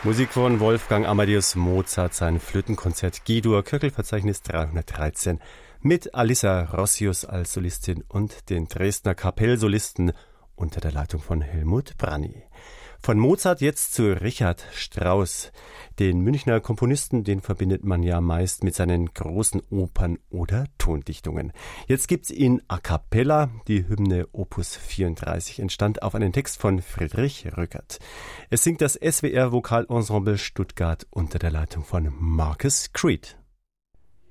Musik von Wolfgang Amadeus Mozart, sein Flötenkonzert G-Dur, Köchelverzeichnis 313, mit Alissa Rossius als Solistin und den Dresdner Kapellsolisten unter der Leitung von Helmut Branny. Von Mozart jetzt zu Richard Strauss. Den Münchner Komponisten, den verbindet man ja meist mit seinen großen Opern oder Tondichtungen. Jetzt gibt's ihn a cappella. Die Hymne Opus 34 entstand auf einen Text von Friedrich Rückert. Es singt das SWR Vokalensemble Stuttgart unter der Leitung von Marcus Creed.